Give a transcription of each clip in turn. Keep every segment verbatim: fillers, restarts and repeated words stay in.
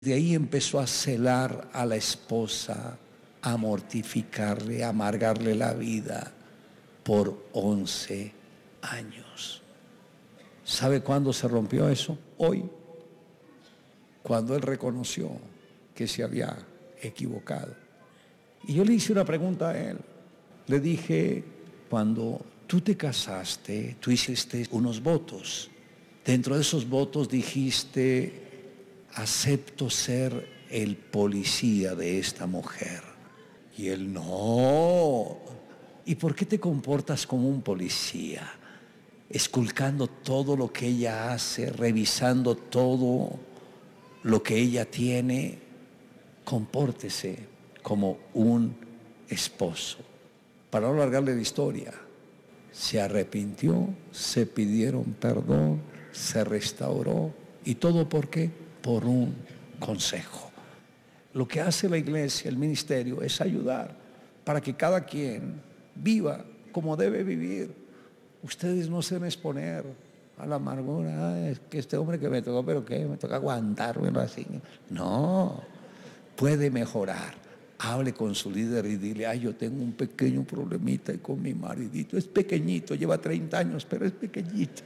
De ahí empezó a celar a la esposa, a mortificarle, a amargarle la vida por once años. ¿Sabe cuándo se rompió eso? Hoy, cuando él reconoció que se había equivocado. Y yo le hice una pregunta a él. Le dije, cuando tú te casaste, tú hiciste unos votos. Dentro de esos votos dijiste: acepto ser el policía de esta mujer. Y él: no. ¿Y por qué te comportas como un policía? Esculcando todo lo que ella hace, revisando todo lo que ella tiene. Compórtese como un esposo. Para no alargarle la historia, se arrepintió, se pidieron perdón, se restauró. ¿Y todo por qué? Por un consejo. Lo que hace la iglesia, el ministerio, es ayudar para que cada quien viva como debe vivir. Ustedes no se deben exponer a la amargura. Ah, es que este hombre que me tocó, pero qué, me toca aguantarme así. No, puede mejorar. Hable con su líder y dile: ay, yo tengo un pequeño problemita con mi maridito. Es pequeñito, lleva treinta años, pero es pequeñito.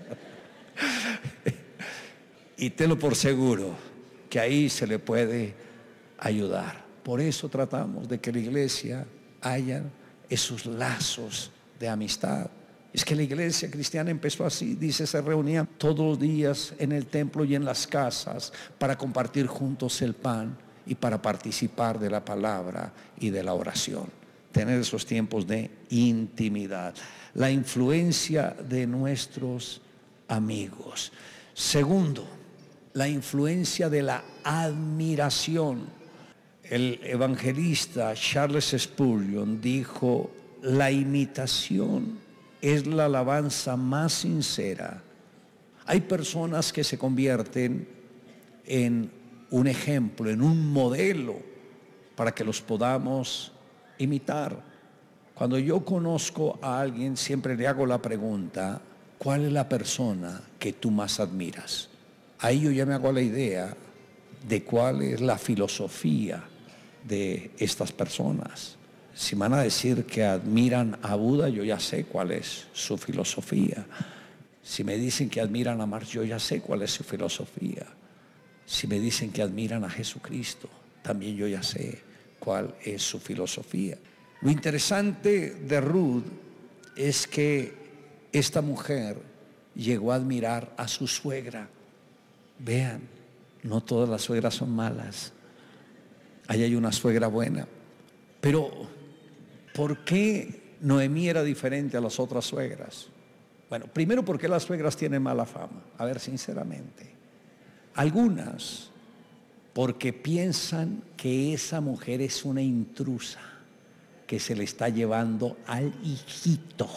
Y tenlo por seguro que ahí se le puede ayudar. Por eso tratamos de que la iglesia haya esos lazos de amistad. Es que la iglesia cristiana empezó así, dice, se reunían todos los días en el templo y en las casas para compartir juntos el pan y para participar de la palabra y de la oración. Tener esos tiempos de intimidad. La influencia de nuestros amigos. Segundo, la influencia de la admiración. El evangelista Charles Spurgeon dijo: la imitación es la alabanza más sincera. Hay personas que se convierten en un ejemplo, en un modelo para que los podamos imitar. Cuando yo conozco a alguien, siempre le hago la pregunta: ¿cuál es la persona que tú más admiras? Ahí yo ya me hago la idea de cuál es la filosofía de estas personas. Si van a decir que admiran a Buda, yo ya sé cuál es su filosofía. Si me dicen que admiran a Marx, yo ya sé cuál es su filosofía. Si me dicen que admiran a Jesucristo, también yo ya sé cuál es su filosofía. Lo interesante de Ruth es que esta mujer llegó a admirar a su suegra. Vean, no todas las suegras son malas. Ahí hay una suegra buena. Pero, ¿por qué Noemí era diferente a las otras suegras? Bueno, primero, porque las suegras tienen mala fama. A ver, sinceramente. Algunas, porque piensan que esa mujer es una intrusa que se le está llevando al hijito.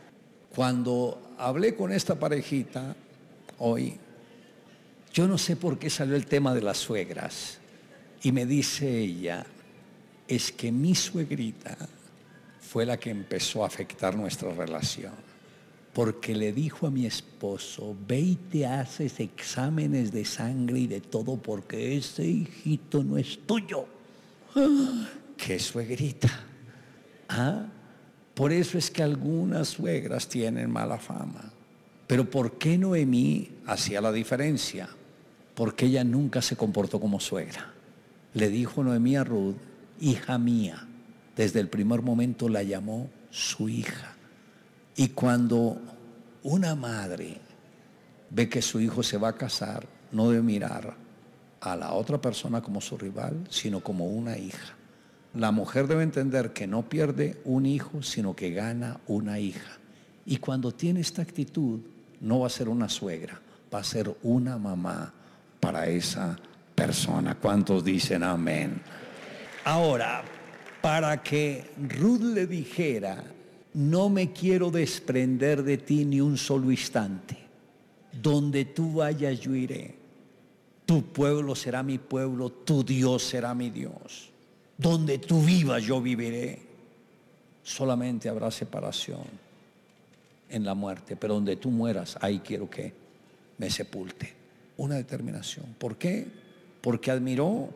Cuando hablé con esta parejita hoy, yo no sé por qué salió el tema de las suegras. Y me dice ella: es que mi suegrita fue la que empezó a afectar nuestra relación, porque le dijo a mi esposo: ve y te haces exámenes de sangre y de todo, porque ese hijito no es tuyo. ¡Ah! ¿Qué suegrita? ¿Ah? Por eso es que algunas suegras tienen mala fama. Pero ¿por qué Noemí hacía la diferencia? Porque ella nunca se comportó como suegra. Le dijo Noemí a Ruth: hija mía. Desde el primer momento la llamó su hija. Y cuando una madre ve que su hijo se va a casar, no debe mirar a la otra persona como su rival, sino como una hija. La mujer debe entender que no pierde un hijo, sino que gana una hija. Y cuando tiene esta actitud, no va a ser una suegra, va a ser una mamá para esa persona. ¿Cuántos dicen amén? Ahora, para que Ruth le dijera: no me quiero desprender de ti ni un solo instante, donde tú vayas yo iré, tu pueblo será mi pueblo, tu Dios será mi Dios, donde tú vivas yo viviré. Solamente habrá separación en la muerte, pero donde tú mueras, ahí quiero que me sepulte. Una determinación. ¿Por qué? porque admiró